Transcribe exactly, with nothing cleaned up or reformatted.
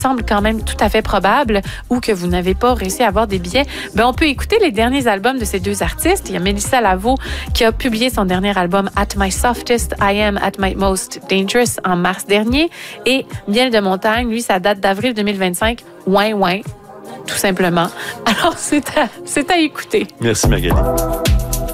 semble quand même tout à fait probable ou que vous n'avez pas réussi à avoir des billets, ben on peut écouter les derniers albums de ces deux artistes. Il y a Mélissa Lavo qui a publié son dernier album At My Softest, I Am At My Most Dangerous en mars dernier. Et Miel de montagne, lui, ça date d'avril deux mille vingt-cinq. Ouin, ouin, tout simplement. Alors, c'est à, c'est à écouter. Merci Magali.